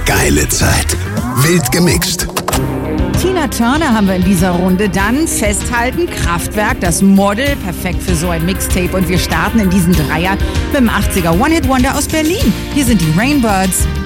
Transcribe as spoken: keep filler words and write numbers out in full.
geile Zeit. Wild gemixt. Tina Turner haben wir in dieser Runde. Dann festhalten, Kraftwerk, das Model, perfekt für so ein Mixtape. Und wir starten in diesen Dreier mit dem achtziger One-Hit-Wonder aus Berlin. Hier sind die Rainbirds.